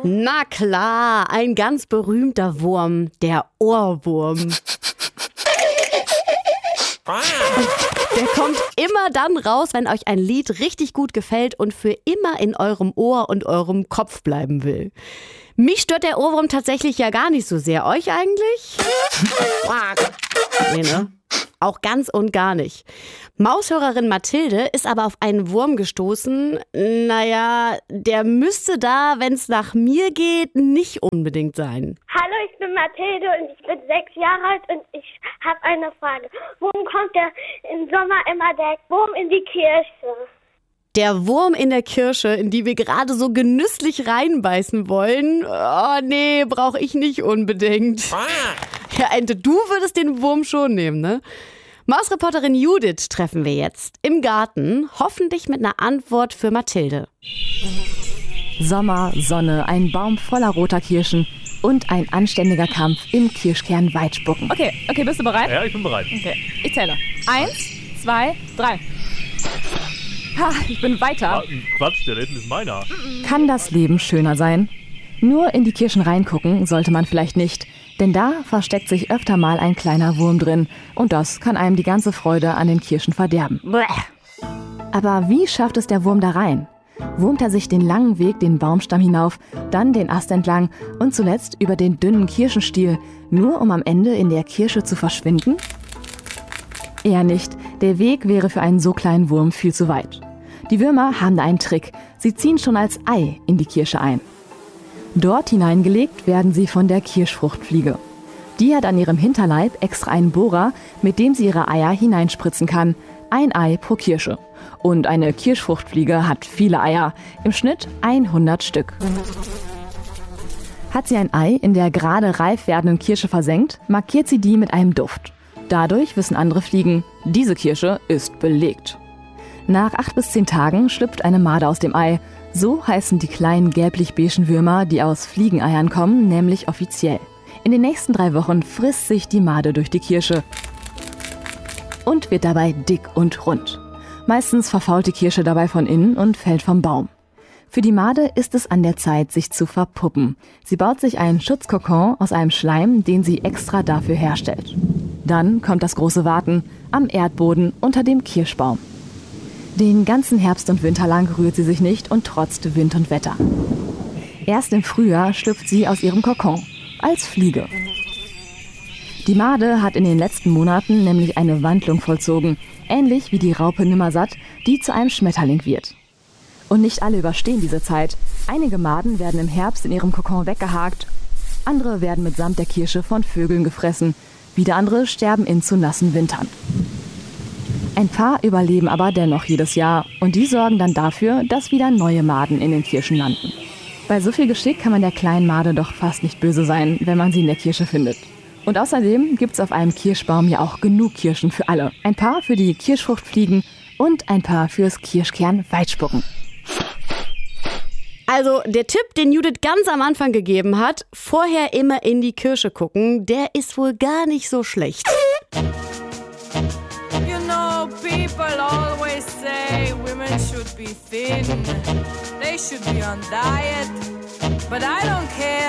Na klar, ein ganz berühmter Wurm, der Ohrwurm. Der kommt immer dann raus, wenn euch ein Lied richtig gut gefällt und für immer in eurem Ohr und eurem Kopf bleiben will. Mich stört der Ohrwurm tatsächlich ja gar nicht so sehr. Euch eigentlich? Nee, ne? Auch ganz und gar nicht. Maushörerin Mathilde ist aber auf einen Wurm gestoßen. Naja, der müsste da, wenn es nach mir geht, nicht unbedingt sein. Hallo, ich bin Mathilde und ich bin 6 Jahre alt und ich habe eine Frage. Warum kommt im Sommer immer der Wurm in die Kirche? Der Wurm in der Kirsche, in die wir gerade so genüsslich reinbeißen wollen, oh nee, brauche ich nicht unbedingt. Ja, Ente, du würdest den Wurm schon nehmen, ne? Mausreporterin Judith treffen wir jetzt im Garten, hoffentlich mit einer Antwort für Mathilde. Sommer, Sonne, ein Baum voller roter Kirschen und ein anständiger Kampf im Kirschkern-Weitspucken. Okay, bist du bereit? Ja, ich bin bereit. Okay, ich zähle. 1, 2, 3. Ha, ich bin weiter. Quatsch, der da hinten ist meiner. Kann das Leben schöner sein? Nur in die Kirschen reingucken sollte man vielleicht nicht, denn da versteckt sich öfter mal ein kleiner Wurm drin und das kann einem die ganze Freude an den Kirschen verderben. Aber wie schafft es der Wurm da rein? Wurmt er sich den langen Weg den Baumstamm hinauf, dann den Ast entlang und zuletzt über den dünnen Kirschenstiel, nur um am Ende in der Kirsche zu verschwinden? Eher nicht, der Weg wäre für einen so kleinen Wurm viel zu weit. Die Würmer haben da einen Trick, sie ziehen schon als Ei in die Kirsche ein. Dort hineingelegt werden sie von der Kirschfruchtfliege. Die hat an ihrem Hinterleib extra einen Bohrer, mit dem sie ihre Eier hineinspritzen kann. Ein Ei pro Kirsche. Und eine Kirschfruchtfliege hat viele Eier, im Schnitt 100 Stück. Hat sie ein Ei in der gerade reif werdenden Kirsche versenkt, markiert sie die mit einem Duft. Dadurch wissen andere Fliegen, diese Kirsche ist belegt. Nach 8 bis 10 Tagen schlüpft eine Made aus dem Ei. So heißen die kleinen gelblich-beigen Würmer, die aus Fliegeneiern kommen, nämlich offiziell. In den nächsten 3 Wochen frisst sich die Made durch die Kirsche und wird dabei dick und rund. Meistens verfault die Kirsche dabei von innen und fällt vom Baum. Für die Made ist es an der Zeit, sich zu verpuppen. Sie baut sich einen Schutzkokon aus einem Schleim, den sie extra dafür herstellt. Dann kommt das große Warten am Erdboden unter dem Kirschbaum. Den ganzen Herbst und Winter lang rührt sie sich nicht und trotzt Wind und Wetter. Erst im Frühjahr schlüpft sie aus ihrem Kokon, als Fliege. Die Made hat in den letzten Monaten nämlich eine Wandlung vollzogen, ähnlich wie die Raupe Nimmersatt, die zu einem Schmetterling wird. Und nicht alle überstehen diese Zeit. Einige Maden werden im Herbst in ihrem Kokon weggehakt, andere werden mitsamt der Kirsche von Vögeln gefressen, wieder andere sterben in zu nassen Wintern. Ein paar überleben aber dennoch jedes Jahr und die sorgen dann dafür, dass wieder neue Maden in den Kirschen landen. Bei so viel Geschick kann man der kleinen Made doch fast nicht böse sein, wenn man sie in der Kirsche findet. Und außerdem gibt's auf einem Kirschbaum ja auch genug Kirschen für alle. Ein paar für die Kirschfruchtfliegen und ein paar fürs Kirschkern-Weitspucken. Also der Tipp, den Judith ganz am Anfang gegeben hat, vorher immer in die Kirsche gucken, der ist wohl gar nicht so schlecht. You know, people always say women should be thin. They should be on diet. But I don't care.